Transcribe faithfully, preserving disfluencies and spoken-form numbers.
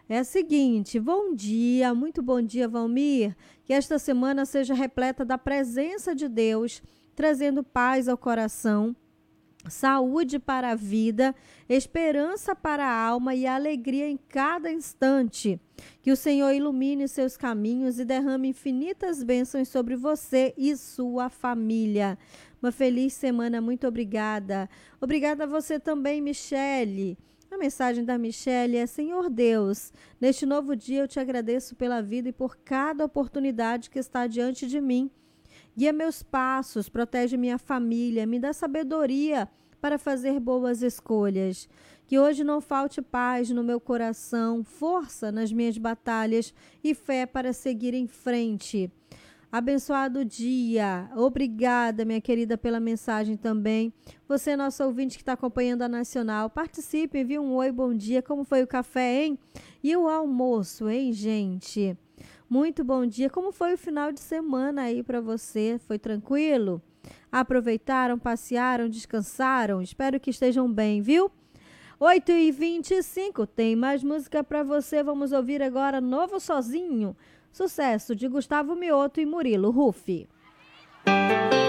É a seguinte, bom dia, muito bom dia, Valmir. Que esta semana seja repleta da presença de Deus, trazendo paz ao coração, saúde para a vida, esperança para a alma e alegria em cada instante. Que o Senhor ilumine seus caminhos e derrame infinitas bênçãos sobre você e sua família. Uma feliz semana, muito obrigada. Obrigada a você também, Michele. A mensagem da Michele é: Senhor Deus, neste novo dia eu te agradeço pela vida e por cada oportunidade que está diante de mim. Guia meus passos, protege minha família, me dá sabedoria para fazer boas escolhas. Que hoje não falte paz no meu coração, força nas minhas batalhas e fé para seguir em frente. Abençoado dia. Obrigada, minha querida, pela mensagem também. Você, nosso ouvinte que está acompanhando a Nacional, participe, envie um oi, bom dia. Como foi o café, hein? E o almoço, hein, gente? Muito bom dia. Como foi o final de semana aí para você? Foi tranquilo? Aproveitaram, passearam, descansaram? Espero que estejam bem, viu? oito e vinte e cinco, tem mais música para você. Vamos ouvir agora Novo Sozinho. Sucesso de Gustavo Mioto e Murilo Ruffi.